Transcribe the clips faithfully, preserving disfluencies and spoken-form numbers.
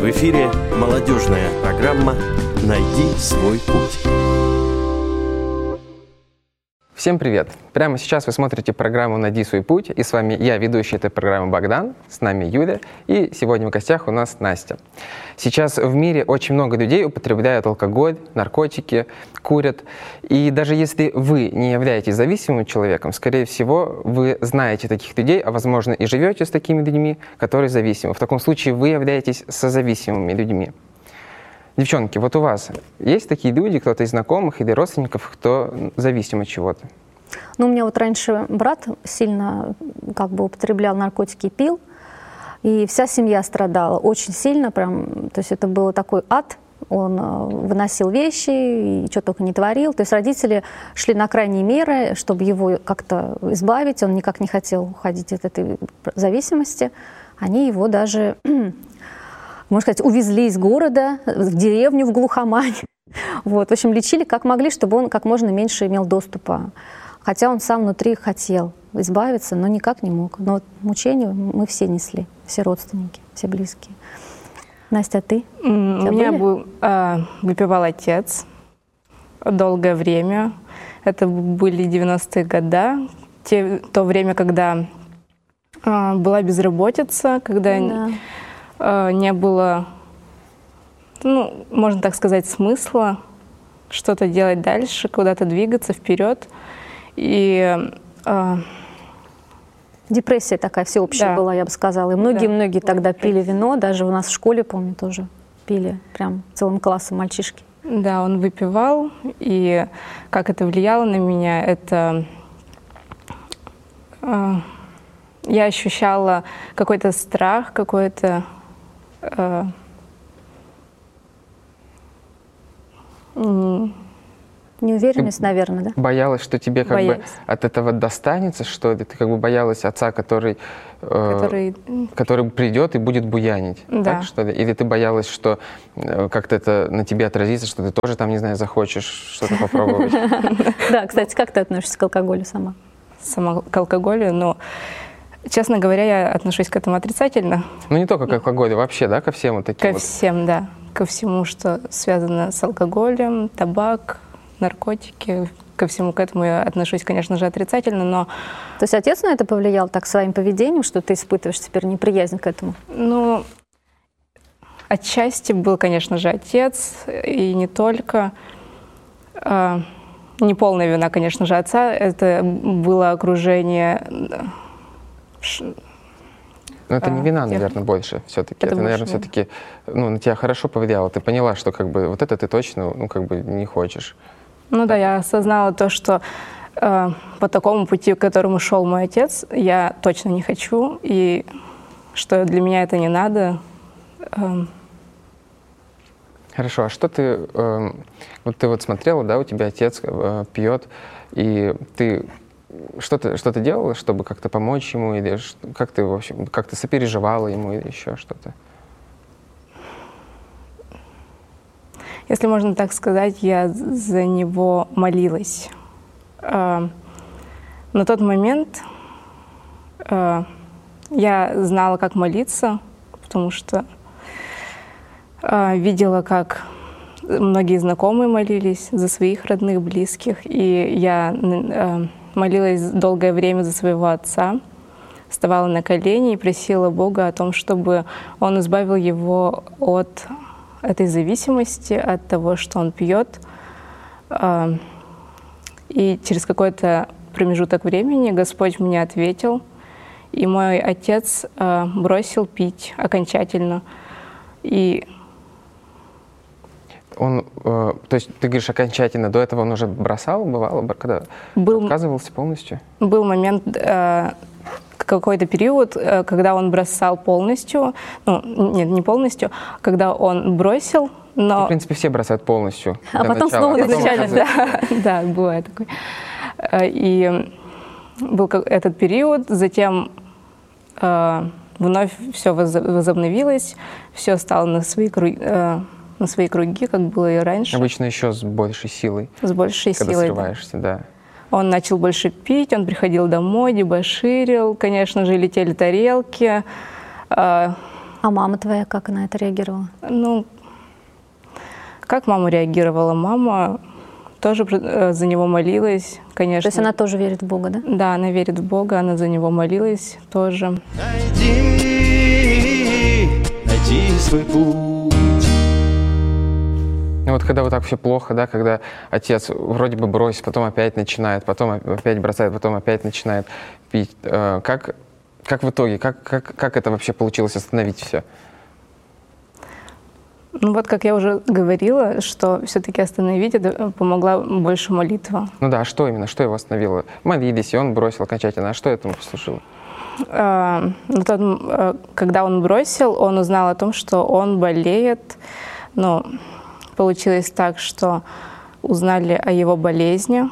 В эфире молодежная программа «Найди свой путь». Всем привет! Прямо сейчас вы смотрите программу «Найди свой путь», и с вами я, ведущий этой программы Богдан, с нами Юля, и сегодня в гостях у нас Настя. Сейчас в мире очень много людей употребляют алкоголь, наркотики, курят, и даже если вы не являетесь зависимым человеком, скорее всего, вы знаете таких людей, а возможно и живете с такими людьми, которые зависимы. В таком случае вы являетесь созависимыми людьми. Девчонки, вот у вас есть такие люди, кто-то из знакомых или родственников, кто зависим от чего-то? Ну, у меня вот раньше брат сильно как бы употреблял наркотики и пил, и вся семья страдала очень сильно, прям, то есть это был такой ад. Он выносил вещи и что только не творил. То есть родители шли на крайние меры, чтобы его как-то избавить. Он никак не хотел уходить от этой зависимости. Они его даже... можно сказать, увезли из города в деревню, в глухомань. Вот. В общем, лечили как могли, чтобы он как можно меньше имел доступа. Хотя он сам внутри хотел избавиться, но никак не мог. Но вот мучения мы все несли, все родственники, все близкие. Настя, а ты? У меня был, э, выпивал отец долгое время. Это были девяностые годы, те, то время, когда э, была безработица, когда... Да. Не было, ну, можно так сказать, смысла что-то делать дальше, куда-то двигаться вперед. И э... депрессия такая всеобщая да. была, я бы сказала. И многие-многие да. тогда пили вино, даже у нас в школе, помню, тоже пили, прям целым классом мальчишки. Да, он выпивал, и как это влияло на меня, это... Э... Я ощущала какой-то страх, какой-то... Неуверенность, ты наверное, да? Боялась, что тебе как боялась. бы от этого достанется, что ли? Ты как бы боялась отца, который, который... Э, который придет и будет буянить, да. так, что ли? Или ты боялась, что э, как-то это на тебе отразится, что ты тоже там, не знаю, захочешь что-то попробовать? Да, кстати, как ты относишься к алкоголю сама? Сама к алкоголю, ну... Честно говоря, я отношусь к этому отрицательно. Ну, не только к алкоголю, вообще, да, ко всем вот таким Ко вот. всем, да. Ко всему, что связано с алкоголем, табак, наркотики. Ко всему к этому я отношусь, конечно же, отрицательно, но... То есть отец на это повлиял так своим поведением, что ты испытываешь теперь неприязнь к этому? Ну, отчасти был, конечно же, отец, и не только. Не полная вина, конечно же, отца. Это было окружение... Но это а, не вина, я... наверное, больше все-таки. Это, это наверное, все-таки ну, на тебя хорошо повлияло. Ты поняла, что как бы вот это ты точно ну, как бы не хочешь. Ну да, да я осознала то, что э, по такому пути, к которому шел мой отец, я точно не хочу, и что для меня это не надо. Э... Хорошо, а что ты... Э, вот ты вот смотрела, да, у тебя отец э, пьет, и ты... Что ты, что ты делала, чтобы как-то помочь ему, или как ты, в общем, как ты сопереживала ему, или еще что-то? Если можно так сказать, я за него молилась. На тот момент я знала, как молиться, потому что видела, как многие знакомые молились за своих родных, близких, и я... молилась долгое время за своего отца, вставала на колени и просила Бога о том, чтобы Он избавил его от этой зависимости, от того, что он пьет. И через какой-то промежуток времени Господь мне ответил, и мой отец бросил пить окончательно. И Он, э, то есть ты говоришь окончательно, до этого он уже бросал, бывало, когда был, отказывался полностью? Был момент, э, какой-то период, э, когда он бросал полностью, ну, нет, не полностью, когда он бросил, но... В принципе, все бросают полностью. А потом начала, снова изначально, да, да, бывает такое. И был этот период, затем э, вновь все возобновилось, все стало на свои круги, э, на свои круги, как было и раньше. Обычно еще с большей силой. С большей когда силой, срываешься, да. да. Он начал больше пить, он приходил домой, дебоширил, конечно же, летели тарелки. А А мама твоя как на это реагировала? Ну, как мама реагировала? Мама тоже за него молилась, конечно. То есть она тоже верит в Бога, да? Да, она верит в Бога, она за него молилась тоже. Найди, найди свой путь. Ну вот когда вот так все плохо, да, когда отец вроде бы бросит, потом опять начинает, потом опять бросает, потом опять начинает пить. Э, как, как в итоге, как, как, как это вообще получилось остановить все? Ну вот, как я уже говорила, что все-таки остановить это помогла больше молитва. Ну да, а что именно, что его остановило? Молились, и он бросил окончательно. А что этому послужило? А, ну, тот, когда он бросил, он узнал о том, что он болеет. Ну, получилось так, что узнали о его болезни,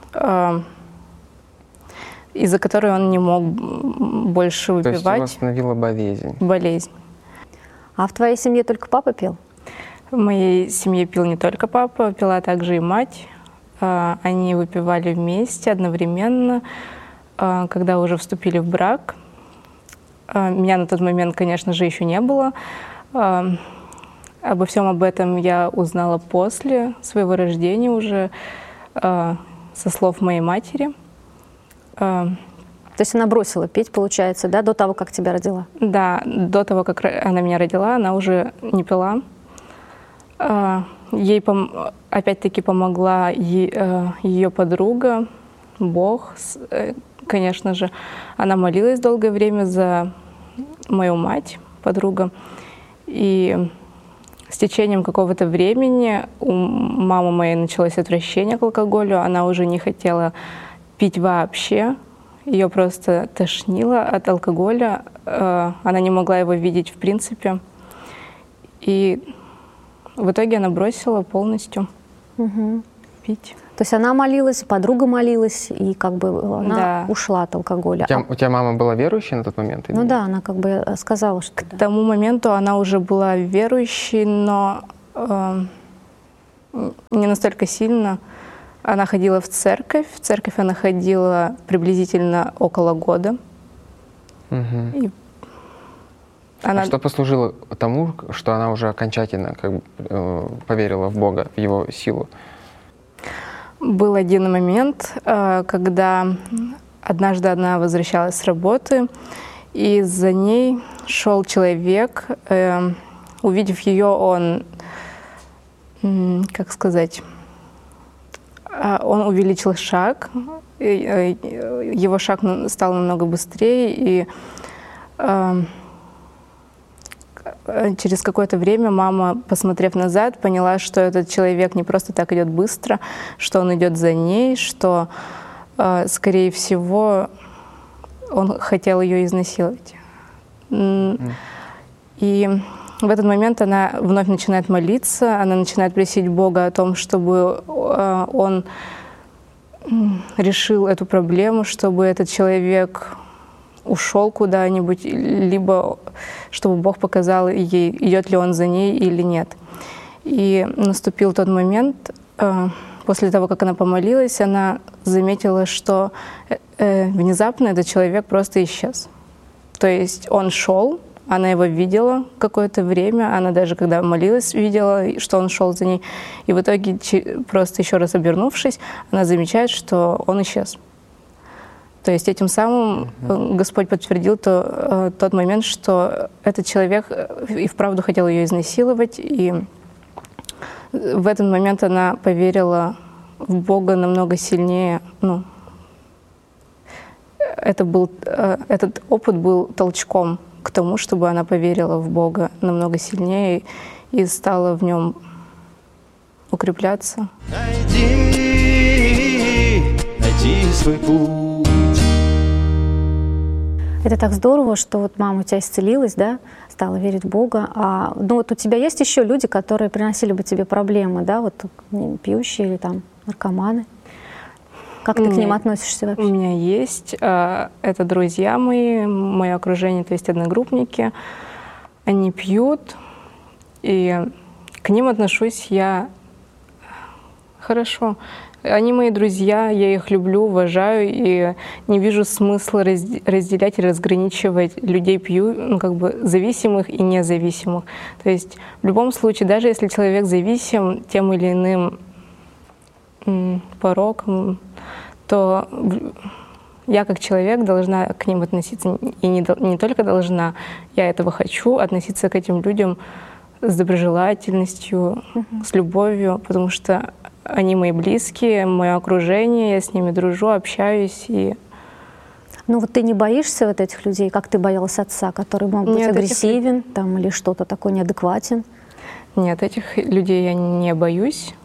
из-за которой он не мог больше выпивать. То есть его остановила болезнь. Болезнь. А в твоей семье только папа пил? В моей семье пил не только папа, пила также и мать. Они выпивали вместе, одновременно, когда уже вступили в брак. Меня на тот момент, конечно же, еще не было. Обо всем об этом я узнала после своего рождения уже, со слов моей матери. То есть она бросила пить, получается, да, до того, как тебя родила? Да, до того, как она меня родила, она уже не пила. Ей, опять-таки, помогла ее подруга, Бог, конечно же. Она молилась долгое время за мою мать, подруга. И с течением какого-то времени у мамы моей началось отвращение к алкоголю. Она уже не хотела пить вообще. Ее просто тошнило от алкоголя. Она не могла его видеть в принципе. И в итоге она бросила полностью угу. пить. То есть она молилась, подруга молилась, и как бы она да. ушла от алкоголя. У тебя, а... у тебя мама была верующей на тот момент? Ну да, она как бы сказала, что... К тому моменту она уже была верующей, но э, не настолько сильно. Она ходила в церковь. В церковь она ходила приблизительно около года. Угу. И она... А что послужило тому, что она уже окончательно как бы, э, поверила в Бога, в Его силу? Был один момент, э, когда однажды она возвращалась с работы, и за ней шел человек. Э, увидев ее, он, э, как сказать... Он увеличил шаг, его шаг стал намного быстрее, и через какое-то время мама, посмотрев назад, поняла, что этот человек не просто так идет быстро, что он идет за ней, что, скорее всего, он хотел ее изнасиловать. И в этот момент она вновь начинает молиться, она начинает просить Бога о том, чтобы Он решил эту проблему, чтобы этот человек ушел куда-нибудь, либо чтобы Бог показал ей, идет ли он за ней или нет. И наступил тот момент, после того, как она помолилась, она заметила, что внезапно этот человек просто исчез. То есть он шел, она его видела какое-то время, она даже когда молилась, видела, что он шел за ней. И в итоге, просто еще раз обернувшись, она замечает, что он исчез. То есть этим самым mm-hmm. Господь подтвердил то, тот момент, что этот человек и вправду хотел ее изнасиловать. И в этот момент она поверила в Бога намного сильнее. Ну, это был, этот опыт был толчком к тому, чтобы она поверила в Бога намного сильнее и стала в нем укрепляться. Найди, найди свой путь. Это так здорово, что вот мама у тебя исцелилась, да, стала верить в Бога. А, ну вот у тебя есть еще люди, которые приносили бы тебе проблемы, да, вот пьющие или там наркоманы? Как ты к ним относишься вообще? У меня есть. Это друзья мои, мое окружение, то есть одногруппники. Они пьют, и к ним отношусь я хорошо. Они мои друзья, я их люблю, уважаю, и не вижу смысла разделять и разграничивать людей пью, ну, как бы зависимых и независимых. То есть в любом случае, даже если человек зависим тем или иным м, пороком, то я как человек должна к ним относиться, и не, не только должна, я этого хочу, относиться к этим людям с доброжелательностью, mm-hmm. с любовью, потому что они мои близкие, мое окружение, я с ними дружу, общаюсь. И... Ну вот ты не боишься вот этих людей, как ты боялась отца, который мог быть Нет, агрессивен этих... там, или что-то такое, неадекватен? Нет, этих людей я не боюсь,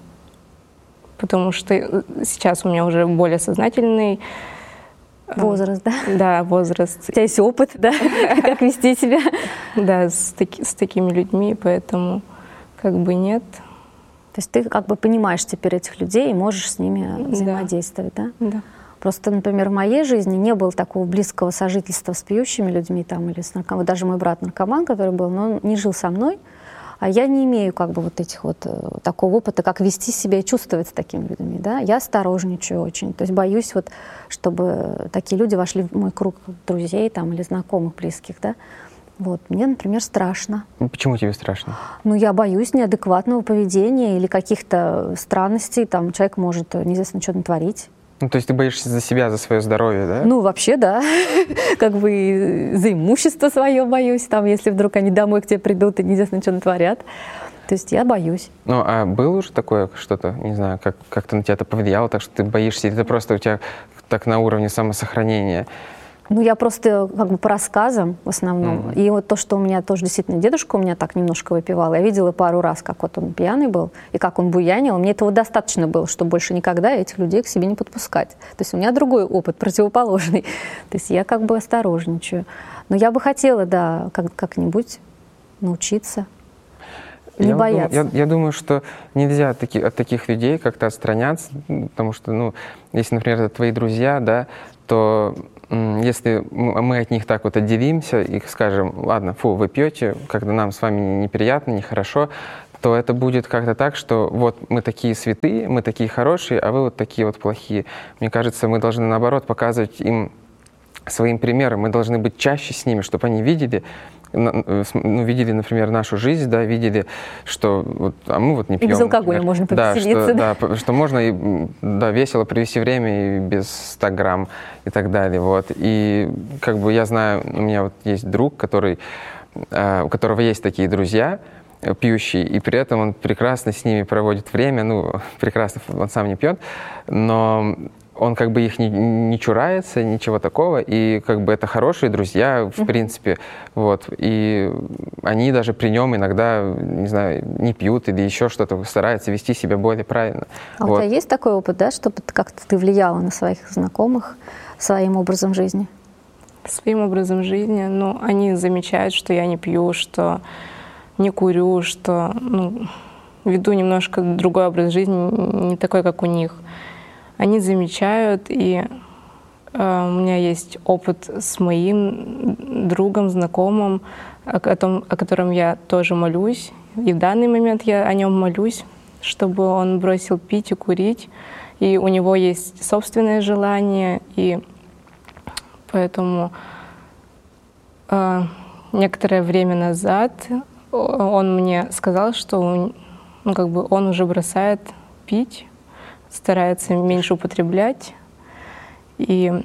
потому что сейчас у меня уже более сознательный возраст, да? Да, возраст. У тебя есть опыт, да, как вести себя? Да, с такими людьми, поэтому как бы нет. То есть ты как бы понимаешь теперь этих людей и можешь с ними взаимодействовать, да? Да. Просто, например, в моей жизни не было такого близкого сожительства с пьющими людьми там, или с наркоманами. Даже мой брат наркоман, который был, но он не жил со мной, а я не имею как бы вот этих вот такого опыта, как вести себя и чувствовать с такими людьми, да? Я осторожничаю очень, то есть боюсь вот, чтобы такие люди вошли в мой круг друзей там или знакомых, близких, да? Вот. Мне, например, страшно. Почему тебе страшно? Ну, я боюсь неадекватного поведения или каких-то странностей. Там человек может неизвестно что натворить. Ну, то есть ты боишься за себя, за свое здоровье, да? Ну, вообще, да. Как бы за имущество свое боюсь, там, если вдруг они домой к тебе придут и неизвестно что натворят. То есть я боюсь. Ну, а было уже такое что-то, не знаю, как, как-то на тебя это повлияло, так что ты боишься, или это просто у тебя так на уровне самосохранения? Ну, я просто как бы по рассказам в основном. Mm-hmm. И вот то, что у меня тоже действительно дедушка у меня так немножко выпивал. Я видела пару раз, как вот он пьяный был, и как он буянил. Мне этого достаточно было, чтобы больше никогда этих людей к себе не подпускать. То есть у меня другой опыт, противоположный. То есть я как бы осторожничаю. Но я бы хотела, да, как- как-нибудь научиться не я бояться. Дум, я, я думаю, что нельзя от таких, от таких людей как-то отстраняться, потому что, ну, если, например, это твои друзья, да, то если мы от них так вот отделимся и скажем, ладно, фу, вы пьете, когда нам с вами неприятно, нехорошо, то это будет как-то так, что вот мы такие святые, мы такие хорошие, а вы вот такие вот плохие. Мне кажется, мы должны, наоборот, показывать им своим примером, мы должны быть чаще с ними, чтобы они видели, ну, видели, например, нашу жизнь, да, видели, что вот, а мы вот не пьем. И без алкоголя можно повеселиться. Да, что, да, что можно и, да, весело провести время и без ста грамм и так далее. Вот. И как бы я знаю, у меня вот есть друг, который, э, у которого есть такие друзья, пьющие, и при этом он прекрасно с ними проводит время, ну, прекрасно, он сам не пьет, но он как бы их не, не чурается, ничего такого, и как бы это хорошие друзья, в mm-hmm. принципе, вот, и они даже при нем иногда, не знаю, не пьют или еще что-то, стараются вести себя более правильно. А вот. У тебя есть такой опыт, да, чтобы как-то ты влияла на своих знакомых своим образом жизни? Своим образом жизни, ну, они замечают, что я не пью, что не курю, что, ну, веду немножко другой образ жизни, не такой, как у них. Они замечают, и э, у меня есть опыт с моим другом, знакомым, о, о, том, о котором я тоже молюсь. И в данный момент я о нем молюсь, чтобы он бросил пить и курить. И у него есть собственное желание, и поэтому э, некоторое время назад он мне сказал, что ну, как бы он уже бросает пить, старается меньше употреблять. И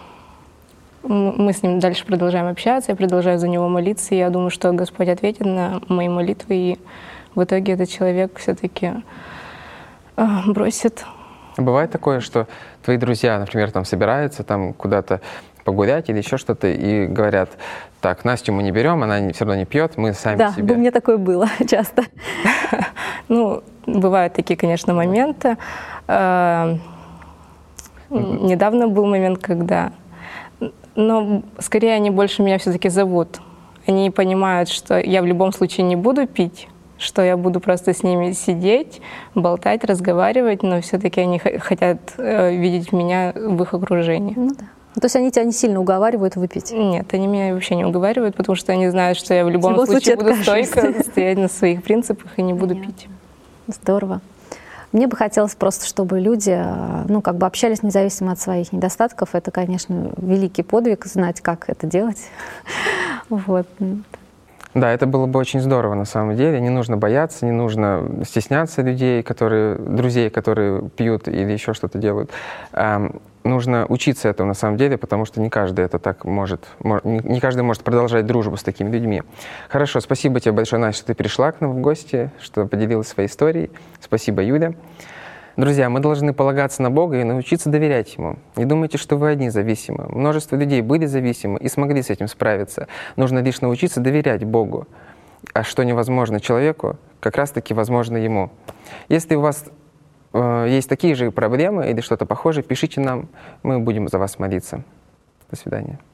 мы с ним дальше продолжаем общаться, я продолжаю за него молиться, и я думаю, что Господь ответит на мои молитвы, и в итоге этот человек все-таки э, бросит. Бывает такое, что твои друзья, например, там собираются там куда-то погулять или еще что-то, и говорят, так, Настю мы не берем, она все равно не пьет, мы сами да, себе. Да, у меня такое было часто. Ну, бывают такие, конечно, моменты. Недавно был момент, когда... Но скорее они больше меня все-таки зовут. Они понимают, что я в любом случае не буду пить, что я буду просто с ними сидеть, болтать, разговаривать, но все-таки они хотят видеть меня в их окружении. Ну да. То есть они тебя не сильно уговаривают выпить? Нет, они меня вообще не уговаривают, потому что они знают, что я в любом, в любом случае, случае буду стойко стоять на своих принципах и не буду Понятно. пить. Здорово. Мне бы хотелось просто, чтобы люди, ну, как бы общались независимо от своих недостатков. Это, конечно, великий подвиг, знать, как это делать. Вот. Да, это было бы очень здорово на самом деле. Не нужно бояться, не нужно стесняться людей, которые, друзей, которые пьют или еще что-то делают. Эм, нужно учиться этому на самом деле, потому что не каждый это так может, не каждый может продолжать дружбу с такими людьми. Хорошо, спасибо тебе большое, Настя, что ты пришла к нам в гости, что поделилась своей историей. Спасибо, Юля. Друзья, мы должны полагаться на Бога и научиться доверять Ему. Не думайте, что вы одни зависимы. Множество людей были зависимы и смогли с этим справиться. Нужно лишь научиться доверять Богу. А что невозможно человеку, как раз-таки возможно Ему. Если у вас э, есть такие же проблемы или что-то похожее, пишите нам, мы будем за вас молиться. До свидания.